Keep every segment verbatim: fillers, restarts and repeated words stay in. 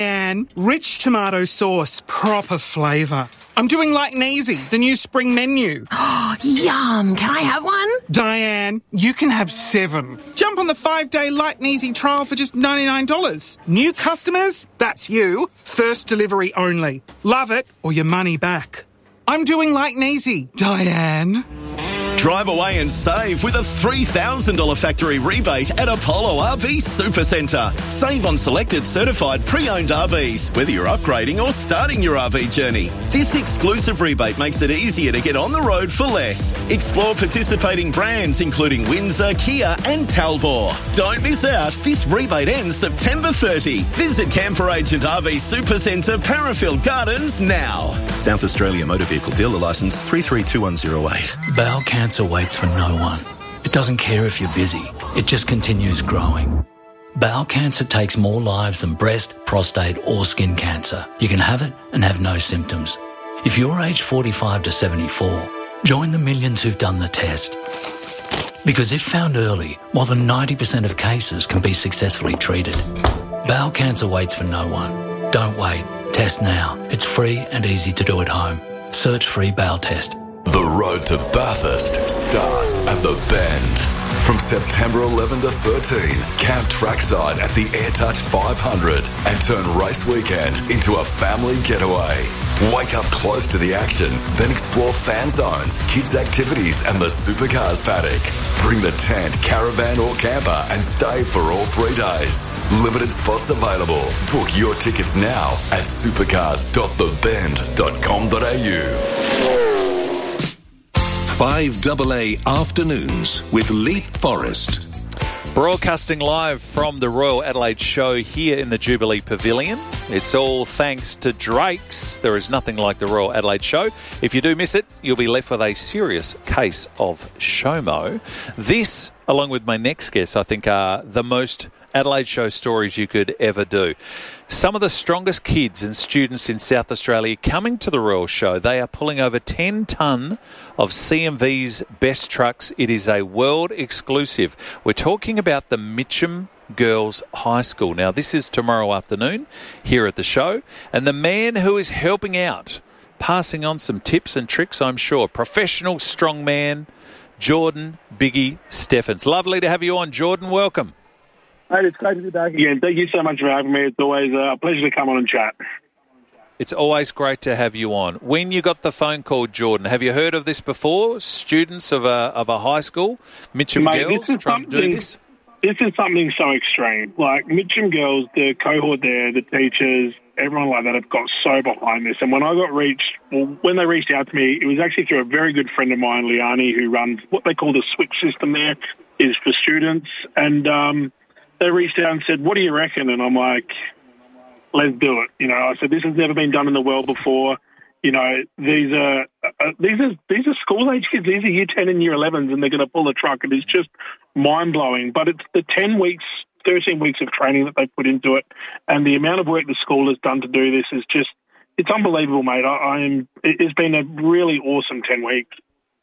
And rich tomato sauce, proper flavour. I'm doing Light and Easy, the new spring menu. Oh, yum. Can I have one? Diane, you can have seven. Jump on the five-day Light and Easy trial for just ninety-nine dollars. New customers? That's you. First delivery only. Love it or your money back. I'm doing Light and Easy, Diane. Drive away and save with a three thousand dollars factory rebate at Apollo R V Supercentre. Save on selected certified pre-owned R Vs, whether you're upgrading or starting your R V journey. This exclusive rebate makes it easier to get on the road for less. Explore participating brands including Windsor, Kia and Talbot. Don't miss out. This rebate ends September thirtieth. Visit Camper Agent R V Supercentre, Parafield Gardens now. South Australia Motor Vehicle Dealer Licence three three two one zero eight. Bowel cancer waits for no one. It doesn't care if you're busy. It just continues growing. Bowel cancer takes more lives than breast, prostate or skin cancer. You can have it and have no symptoms. If you're aged forty-five to seventy-four, join the millions who've done the test. Because if found early, more than ninety percent of cases can be successfully treated. Bowel cancer waits for no one. Don't wait. Test now. It's free and easy to do at home. Search free bowel test. The road to Bathurst starts at the Bend. From September eleventh to thirteenth, camp trackside at the AirTouch five hundred and turn race weekend into a family getaway. Wake up close to the action, then explore fan zones, kids' activities and the supercars paddock. Bring the tent, caravan or camper and stay for all three days. Limited spots available. Book your tickets now at supercars dot the bend dot com dot a u. five A A Afternoons with Leap Forest. Broadcasting live from the Royal Adelaide Show here in the Jubilee Pavilion. It's all thanks to Drake's. There is nothing like the Royal Adelaide Show. If you do miss it, you'll be left with a serious case of SHOMO. This, along with my next guest, I think are the most Adelaide Show stories you could ever do. Some of the strongest kids and students in South Australia coming to the Royal Show. They are pulling over ten tonne of C M V's best trucks. It is a world exclusive. We're talking about the Mitcham Girls High School. Now, this is tomorrow afternoon here at the show. And the man who is helping out, passing on some tips and tricks, I'm sure, professional strongman, Jordan Biggie Steffens. Lovely to have you on, Jordan. Welcome. Mate, it's great to be back again. Thank you so much for having me. It's always a pleasure to come on and chat. It's always great to have you on. When you got the phone call, Jordan, have you heard of this before? Students of a of a high school, Mitcham Mate, Girls, trying to do this? This is something so extreme. Like, Mitcham Girls, the cohort there, the teachers, everyone like that have got so behind this. And when I got reached, well, when they reached out to me, it was actually through a very good friend of mine, Liani, who runs what they call the switch system there, is for students. And um, they reached out and said, what do you reckon? And I'm like, let's do it. You know, I said, this has never been done in the world before. You know, these are uh, these are these are school age kids. These are year ten and year elevens, and they're going to pull a truck. It is just mind blowing. But it's the ten weeks, thirteen weeks of training that they put into it, and the amount of work the school has done to do this is just it's unbelievable, mate. I, I am. It's been a really awesome ten weeks.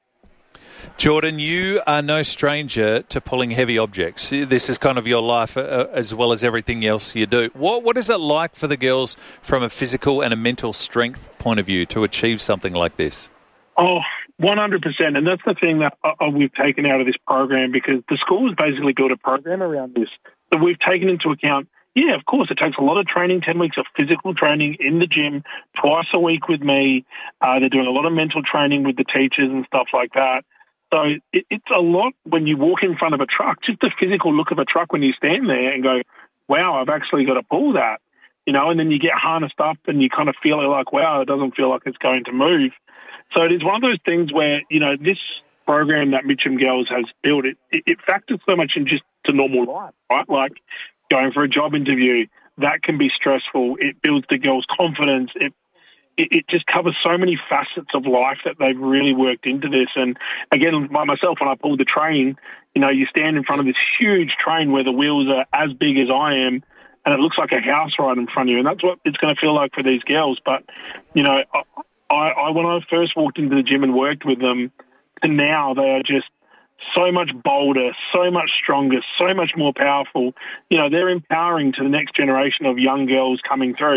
Jordan, you are no stranger to pulling heavy objects. This is kind of your life uh, as well as everything else you do. What What is it like for the girls from a physical and a mental strength point of view to achieve something like this? Oh, one hundred percent. And that's the thing that uh, we've taken out of this program, because the school has basically built a program around this that we've taken into account. Yeah, of course, it takes a lot of training, ten weeks of physical training in the gym, twice a week with me. Uh, they're doing a lot of mental training with the teachers and stuff like that. So it, it's a lot when you walk in front of a truck, just the physical look of a truck when you stand there and go, wow, I've actually got to pull that, you know, and then you get harnessed up and you kind of feel it like, wow, it doesn't feel like it's going to move. So it is one of those things where, you know, this program that Mitcham Girls has built, it, it, it factors so much in just to normal life, right? Like going for a job interview, that can be stressful. It builds the girls' confidence. It It, it just covers so many facets of life that they've really worked into this. And again, by myself, when I pulled the train, you know, you stand in front of this huge train where the wheels are as big as I am, and it looks like a house right in front of you. And that's what it's going to feel like for these girls. But, you know, I, I when I first walked into the gym and worked with them, to now they are just so much bolder, so much stronger, so much more powerful. You know, they're empowering to the next generation of young girls coming through.